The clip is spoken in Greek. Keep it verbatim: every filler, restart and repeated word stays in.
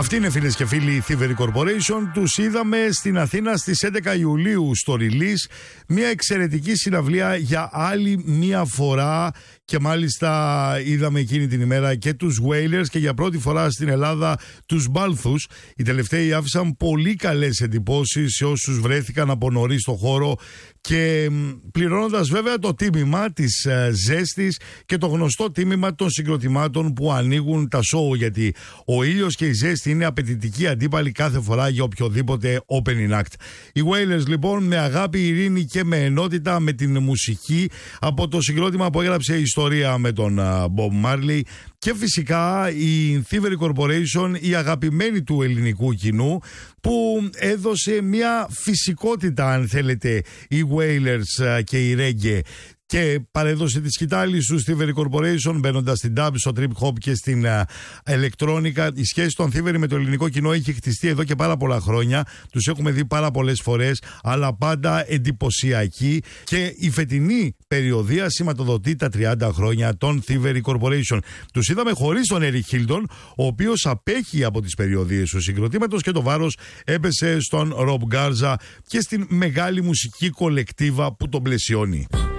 Αυτή είναι, φίλες και φίλοι, η Thievery Corporation. Τους είδαμε στην Αθήνα στις έντεκα Ιουλίου στο release. Μια εξαιρετική συναυλία για άλλη μια φορά. Και μάλιστα είδαμε εκείνη την ημέρα και τους Wailers και για πρώτη φορά στην Ελλάδα τους Balthus. Οι τελευταίοι άφησαν πολύ καλές εντυπώσεις σε όσους βρέθηκαν από νωρίς στο χώρο και πληρώνοντας βέβαια το τίμημα της ε, ζέστης και το γνωστό τίμημα των συγκροτημάτων που ανοίγουν τα show, γιατί ο ήλιος και η ζέστη είναι απαιτητικοί αντίπαλοι κάθε φορά για οποιοδήποτε opening act. Οι Wailers λοιπόν, με αγάπη, ειρήνη και με ενότητα με την μουσική, από το συγκρότημα που έγραψε ιστορία με τον uh, Bob Marley, και φυσικά η Thievery Corporation, η αγαπημένη του ελληνικού κοινού, που έδωσε μια φυσικότητα, αν θέλετε, οι Wailers uh, και οι Reggae, και παρέδωσε τη σκητάλη στους Thievery Corporation, μπαίνοντας στην dub, στο trip hop και στην ηλεκτρόνικα. Uh, η σχέση των Thievery με το ελληνικό κοινό έχει χτιστεί εδώ και πάρα πολλά χρόνια. Τους έχουμε δει πάρα πολλές φορές, αλλά πάντα εντυπωσιακοί. Και η φετινή περιοδία σηματοδοτεί τα τριάντα χρόνια των Thievery Corporation. Τους είδαμε χωρίς τον Eric Hilton, ο οποίος απέχει από τις περιοδίες του συγκροτήματος, και το βάρος έπεσε στον Rob Garza και στην μεγάλη μουσική κολεκτίβα που τον πλαισιώνει.